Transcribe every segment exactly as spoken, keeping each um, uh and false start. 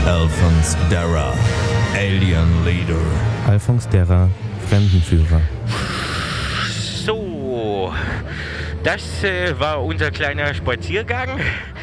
Alphonse Darra, Alien Leader. Alphonse Darra, Fremdenführer. So, das äh, war unser kleiner Spaziergang.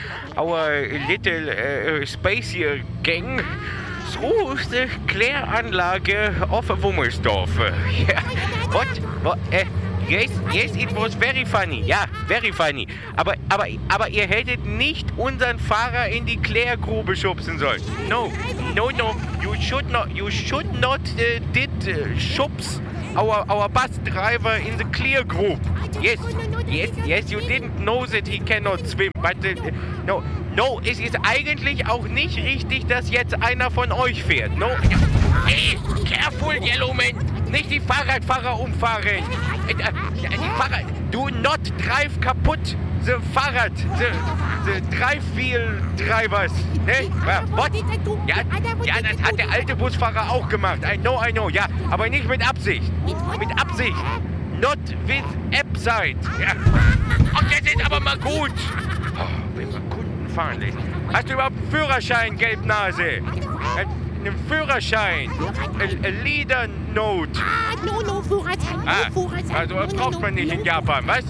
Our little äh, space here gang through the Kläranlage of Wummelsdorf. Yeah. What? What? Äh, yes, yes, it was very funny. Ja, very funny. Aber, aber, aber ihr hättet nicht unseren Fahrer in die Klärgrube schubsen sollen. No, no, no. You should not. You should not uh, did uh, schubs our our bus driver in the clear group. Yes, yes, yes. You didn't know that he cannot swim. But uh, no, no. Es ist eigentlich auch nicht richtig, dass jetzt einer von euch fährt. No. Hey, careful, Yellowman. Nicht die Fahrradfahrer umfahren. Äh, Die Fahrrad. Do not drive kaputt. The Fahrrad. The, the drive wheel drivers. Ne? What? Ja, ja, das hat der alte Busfahrer auch gemacht. I know, I know. Ja, aber nicht mit Absicht. Mit Absicht. Not with Absight. Ja. Ach, das ist aber mal gut. Oh, wenn man Kunden fahren lässt. Hast du überhaupt einen Führerschein, Gelbnase? Einen Führerschein. A, a Leader Note. Ah, no, no, Führerschein, no, Ah, Führerschein. also das no, braucht no, man nicht no, in Japan, was?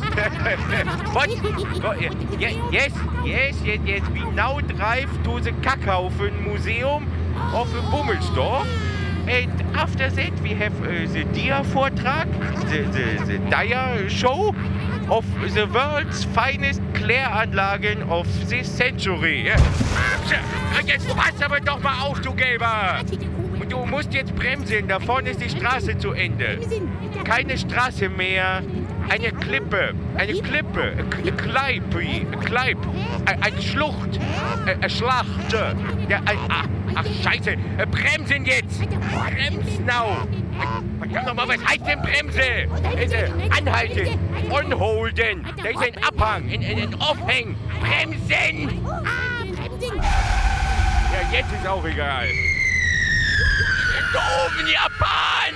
What? What? Yes, yes, yes, yes, yes. We now drive to the Kackhaufen Museum of Bummelsdorf. And after that we have uh, the Dia-Vortrag, the, the, the Dia Show of the world's finest Kläranlagen of this century. Ja. Jetzt pass aber doch mal auf, du Gelber! Und du musst jetzt bremsen, da vorne ist die Straße zu Ende. Keine Straße mehr, eine Klippe, eine Klippe, eine Kleipe, eine Kleip, eine Schlucht, eine Schlacht. Ja, ein, ach, ach, scheiße, bremsen jetzt, brems now. Verdammt nochmal, was heißt denn Bremse? Anhalten, onholden, da ist ein Abhang, ein, ein Aufhäng, bremsen. Ah, bremsen. Ja, jetzt ist auch egal. Doofen Japan!